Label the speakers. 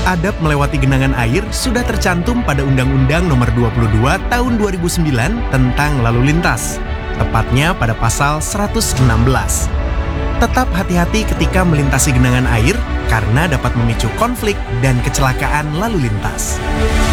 Speaker 1: adab melewati genangan air sudah tercantum pada Undang-Undang Nomor 22 Tahun 2009 tentang lalu lintas, tepatnya pada pasal 116. Tetap hati-hati ketika melintasi genangan air karena dapat memicu konflik dan kecelakaan lalu lintas.